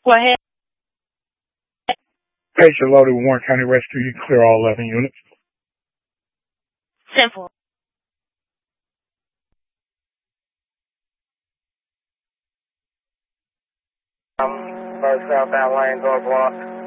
Go ahead. Patient loaded with Warren County Rescue. You can clear all 11 units. Simple. First southbound lane, door blocked.